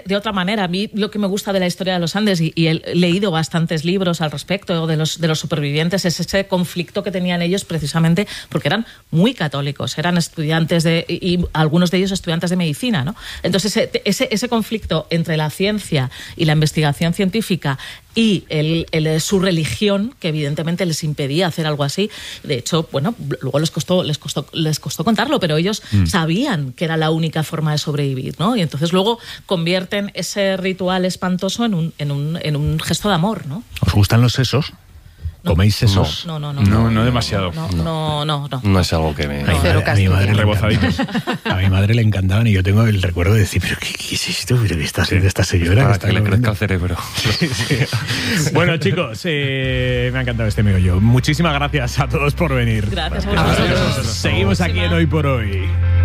de otra manera. A mí lo que me gusta de la historia de los Andes, y he leído bastantes libros al respecto de los supervivientes, es ese conflicto que tenían ellos precisamente porque eran muy católicos, eran estudiantes y algunos de ellos estudiantes de medicina, ¿no? Entonces ese conflicto entre la ciencia y la investigación científica y su religión, que evidentemente les impedía hacer algo así. De hecho, bueno, luego les costó contarlo, pero ellos sabían que era la única forma de sobrevivir, ¿no? Y entonces luego convierten ese ritual espantoso en un gesto de amor, ¿no? ¿Os gustan los sesos? ¿Coméis sesos? No demasiado. No es algo que me... A mi madre rebozaditos. A mi madre le encantaban y yo tengo el recuerdo de decir, ¿pero qué es esto? ¿Pero qué está haciendo esta señora? Para que le crezca el cerebro. Sí. Bueno, chicos, me ha encantado este meollo. Muchísimas gracias a todos por venir. Gracias a vosotros. Seguimos aquí en Hoy por Hoy.